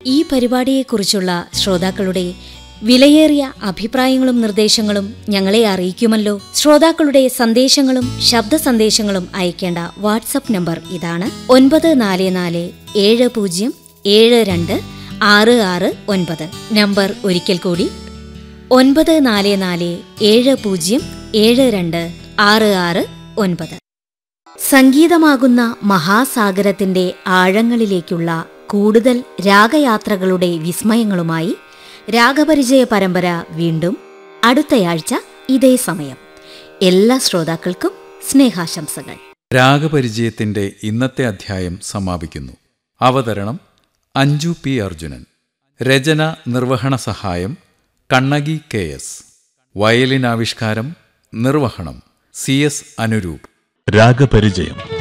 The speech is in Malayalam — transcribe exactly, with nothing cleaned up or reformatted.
ഈ പരിപാടിയെക്കുറിച്ചുള്ള ശ്രോതാക്കളുടെ വിലയേറിയ അഭിപ്രായങ്ങളും നിർദ്ദേശങ്ങളും ഞങ്ങളെ അറിയിക്കുമല്ലോ. ശ്രോതാക്കളുടെ സന്ദേശങ്ങളും ശബ്ദ സന്ദേശങ്ങളും അയക്കേണ്ട വാട്സപ്പ് നമ്പർ ഇതാണ്: ഒൻപത് നാല് നാല് ഏഴ് പൂജ്യം ഏഴ് രണ്ട് ആറ് ആറ് ഒൻപത്. നമ്പർ ഒരിക്കൽ കൂടി: ഒൻപത് നാല് നാല് ഏഴ് പൂജ്യം ഏഴ് രണ്ട് ആറ് ആറ് ഒൻപത്. സംഗീതമാകുന്ന മഹാസാഗരത്തിന്റെ ആഴങ്ങളിലേക്കുള്ള കൂടുതൽ രാഗയാത്രകളുടെ വിസ്മയങ്ങളുമായി രാഗപരിചയ പരമ്പര വീണ്ടും അടുത്തയാഴ്ച ഇതേ സമയം. എല്ലാ ശ്രോതാക്കൾക്കും സ്നേഹാശംസകൾ. രാഗപരിചയത്തിന്റെ ഇന്നത്തെ അധ്യായം സമാപിക്കുന്നു. അവതരണം അഞ്ജു പി അർജുനൻ. രചന നിർവഹണ സഹായം കണ്ണകി കെ എസ്. വയലിൻ ആവിഷ്കാരം നിർവഹണം സി എസ് അനുരൂപ്. രാഗപരിചയം.